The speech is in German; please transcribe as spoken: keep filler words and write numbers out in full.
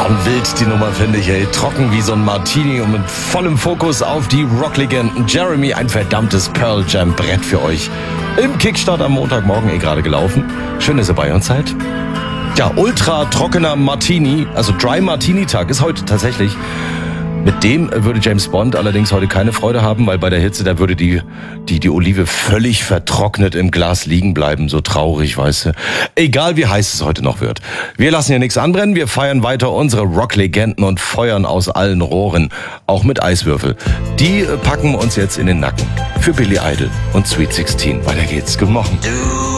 Schon wild die Nummer, finde ich, ey. Trocken wie so ein Martini und mit vollem Fokus auf die Rocklegenden. Jeremy, ein verdammtes Pearl Jam Brett für euch. Im Kickstart am Montagmorgen eh gerade gelaufen. Schön, dass ihr bei uns seid. Ja, ultra trockener Martini, also Dry Martini Tag ist heute tatsächlich. Mit dem würde James Bond allerdings heute keine Freude haben, weil bei der Hitze, da würde die, die, die Olive völlig vertrocknet im Glas liegen bleiben. So traurig, weißt du. Egal wie heiß es heute noch wird. Wir lassen hier nichts anbrennen, wir feiern weiter unsere Rocklegenden und feuern aus allen Rohren. Auch mit Eiswürfel. Die packen wir uns jetzt in den Nacken. Für Billy Idol und Sweet sixteen. Weiter geht's. Guten Morgen.